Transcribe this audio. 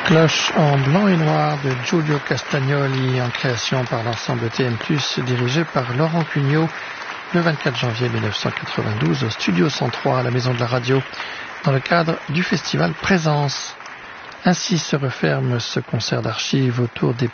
Cloche en blanc et noir de Giulio Castagnoli en création par l'ensemble TM+, dirigé par Laurent Cugnot, le 24 janvier 1992 au Studio 103 à la Maison de la Radio dans le cadre du festival Présence. Ainsi se referme ce concert d'archives autour des